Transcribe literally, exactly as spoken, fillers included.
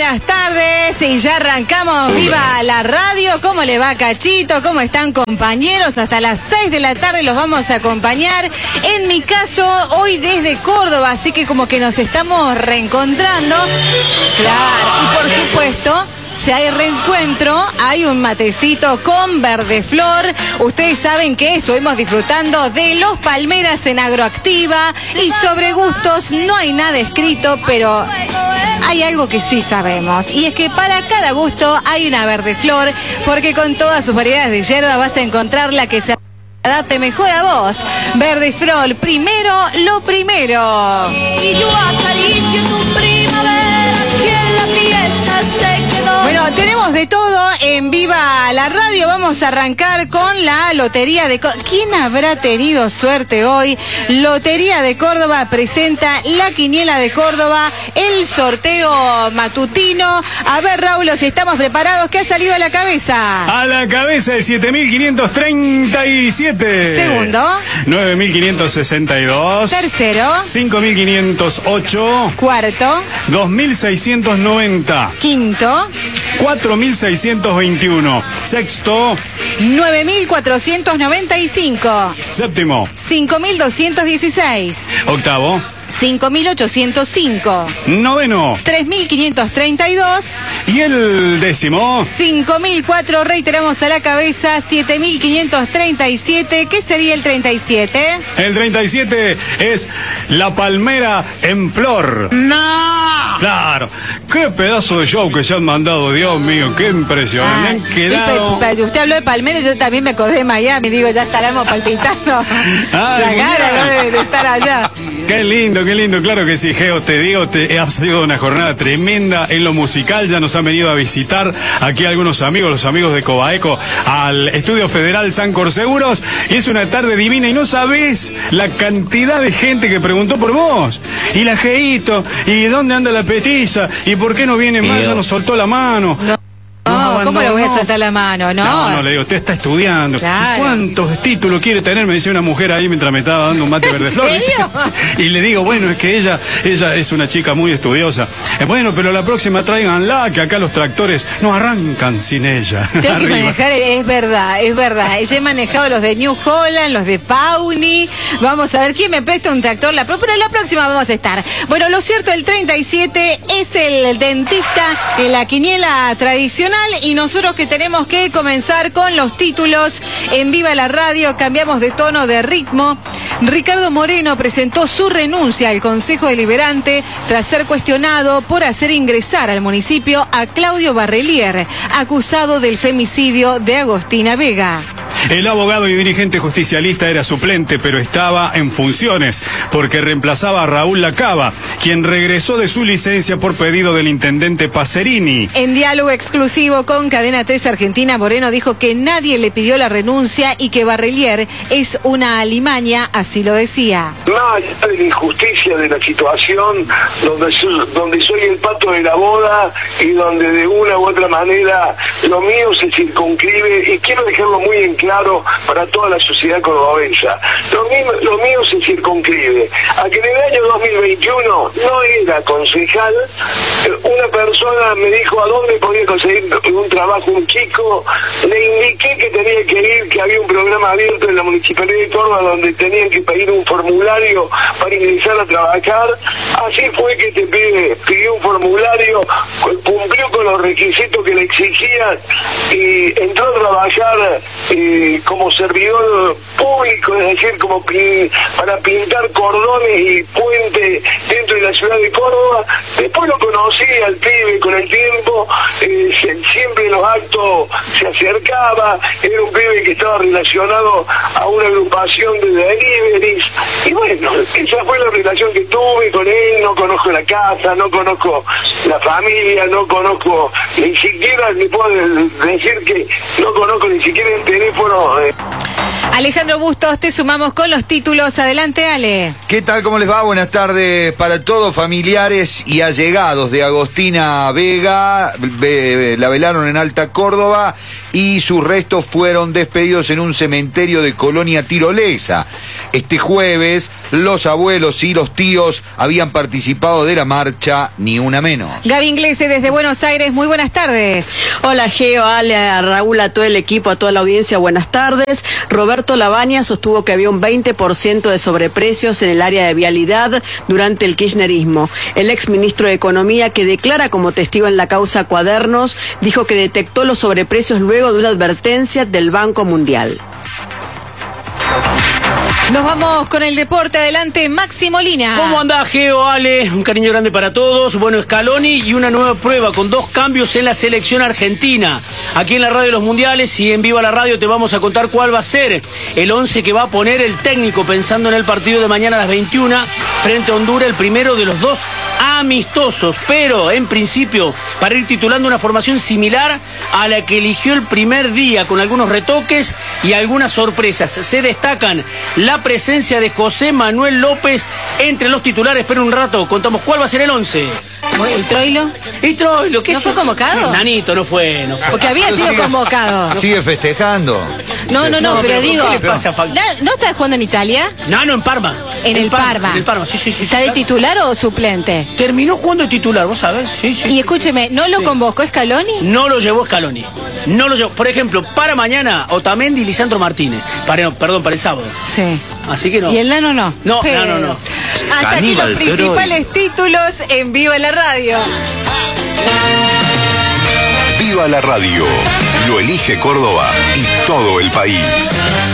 buenas tardes y ya arrancamos. ¡Viva la radio! ¿Cómo le va, Cachito? ¿Cómo están, compañeros? Hasta las seis de la tarde los vamos a acompañar. En mi caso, hoy desde Córdoba, así que como que nos estamos reencontrando. Claro, y por supuesto, si hay reencuentro, hay un matecito con Verdeflor. Ustedes saben que estuvimos disfrutando de los Palmeras en Agroactiva y sobre gustos no hay nada escrito, pero hay algo que sí sabemos, y es que para cada gusto hay una Verdeflor, porque con todas sus variedades de hierba vas a encontrar la que se adapte mejor a vos. Verdeflor, primero lo primero. Y yo acaricio tu primavera, que en la pieza se quedó. Bueno, tenemos de todo en Viva la Radio. Vamos a arrancar con la Lotería de Córdoba. ¿Quién habrá tenido suerte hoy? Lotería de Córdoba presenta la Quiniela de Córdoba, el sorteo matutino. A ver, Raúl, si estamos preparados, ¿qué ha salido a la cabeza? A la cabeza el siete mil quinientos treinta y siete. Segundo. nueve mil quinientos sesenta y dos. Tercero. cinco mil quinientos ocho. Cuarto. dos mil seiscientos noventa. Quinto. cuatro mil seiscientos veintiuno. Sexto. nueve mil cuatrocientos noventa y cinco. Séptimo. cinco mil doscientos dieciséis. Octavo. cinco mil ochocientos cinco. Noveno. tres mil quinientos treinta y dos. Y el décimo. cinco mil cuatro, reiteramos a la cabeza, siete mil quinientos treinta y siete. ¿Qué sería el treinta y siete? El treinta y siete es la palmera en flor. ¡No! Claro. Qué pedazo de show que se han mandado, Dios mío, qué impresionante. Me han Sí, quedado... pero, pero usted habló de Palmera, yo también me acordé de Miami, digo, ya estaremos palpitando. Ay, la cara, ¿no? de, de estar allá. Qué lindo, qué lindo, claro que sí, Geo, te digo, te, ha sido una jornada tremenda en lo musical, ya nos han venido a visitar aquí algunos amigos, los amigos de Cobaeco, al Estudio Federal Sancor Seguros, y es una tarde divina, y no sabés la cantidad de gente que preguntó por vos, y la Geito, y dónde anda la petiza, y por qué no viene más, ya nos soltó la mano. No. No, ¿cómo le voy a soltar la mano? No, no, no le digo, usted está estudiando. Claro. ¿Cuántos títulos quiere tener? Me decía una mujer ahí mientras me estaba dando un mate Verdeflor. ¿En serio? Y le digo, bueno, es que ella ella es una chica muy estudiosa. Eh, bueno, pero la próxima tráiganla, que acá los tractores no arrancan sin ella. Tengo que Arriba. manejar, es verdad, es verdad. Yo he manejado los de New Holland, los de Pauni. Vamos a ver quién me presta un tractor. La, pero la próxima vamos a estar. Bueno, lo cierto, el treinta y siete es el dentista en la quiniela tradicional, y nosotros que tenemos que comenzar con los títulos en Viva la Radio, cambiamos de tono, de ritmo. Ricardo Moreno presentó su renuncia al Consejo Deliberante tras ser cuestionado por hacer ingresar al municipio a Claudio Barrelier, acusado del femicidio de Agostina Vega. El abogado y dirigente justicialista era suplente, pero estaba en funciones, porque reemplazaba a Raúl Lacaba, quien regresó de su licencia por pedido del intendente Pacerini. En diálogo exclusivo con Cadena tres Argentina, Moreno dijo que nadie le pidió la renuncia y que Barrelier es una alimaña, así lo decía. Más allá de la injusticia de la situación, donde, su, donde soy el pato de la boda y donde de una u otra manera lo mío se circunscribe, y quiero dejarlo muy en claro para toda la sociedad cordobesa. Lo mío, lo mío se circunscribe a que en el año dos mil veintiuno no era concejal. Una persona me dijo a dónde podía conseguir un trabajo un chico, le indiqué que tenía que ir, que había un programa abierto en la Municipalidad de Córdoba donde tenían que pedir un formulario para ingresar a trabajar. Así fue que te pide, pidió un formulario, cumplió con los requisitos que le exigían y entró a trabajar eh, como servidor público, es decir, como pin, para pintar cordones y puentes dentro de la ciudad de Córdoba. Después lo conocí al pibe con el tiempo, eh, se, siempre en los actos se acercaba, era un pibe que estaba relacionado a una agrupación de deliveries, y bueno, esa fue la relación que tuve con él. No conozco la casa, no conozco la familia, no conozco, ni siquiera le puedo decir que no conozco ni siquiera el teléfono. Eh. Alejandro Bustos, te sumamos con los títulos. Adelante, Ale. ¿Qué tal? ¿Cómo les va? Buenas tardes para todos, familiares y allegados de Agostina Vega. La velaron en Alta Córdoba y sus restos fueron despedidos en un cementerio de Colonia Tirolesa. Este jueves, los abuelos y los tíos habían participado de la marcha Ni Una Menos. Gaby Inglese desde Buenos Aires, muy buenas tardes. Hola Geo, Ale, a Raúl, a todo el equipo, a toda la audiencia, buenas tardes. Roberto Labaña sostuvo que había un veinte por ciento de sobreprecios en el área de vialidad durante el kirchnerismo. El ex ministro de Economía, que declara como testigo en la causa Cuadernos, dijo que detectó los sobreprecios luego de una advertencia del Banco Mundial. Nos vamos con el deporte. Adelante, Maxi Molina. ¿Cómo anda, Geo, Ale? Un cariño grande para todos. Bueno, Scaloni y una nueva prueba con dos cambios en la selección argentina. Aquí en la Radio de los Mundiales y en Viva la Radio te vamos a contar cuál va a ser el once que va a poner el técnico pensando en el partido de mañana a las veintiuna frente a Honduras, el primero de los dos amistosos, pero en principio para ir titulando una formación similar a la que eligió el primer día, con algunos retoques y algunas sorpresas. Se destacan la presencia de José Manuel López entre los titulares, pero un rato contamos cuál va a ser el once. ¿Y Troilo? ¿Y Troilo? ¿Qué ¿No se... fue convocado? Nanito, no fue, no fue. Porque había sido Sigue- convocado. Sigue festejando. No, no, no, No, pero pero digo, ¿qué le pasa, Facu? ¿no, ¿no estás jugando en Italia? No, no, en Parma. En el Parma. En el Parma, sí, sí, sí. ¿Está de claro. titular o suplente? Terminó jugando de titular, ¿vos sabés? Sí, sí. Y escúcheme, ¿no lo Sí. convocó Scaloni? No lo llevó Scaloni. No lo llevó. Por ejemplo, para mañana, Otamendi y Lisandro Martínez. Para, no, perdón, para el sábado. Sí. Así que no. ¿Y el Nano no? No, Pero- Nano no. Hasta aquí los Caníbal, pero- principales títulos en Viva la Radio. Viva la radio. Lo elige Córdoba y todo el país.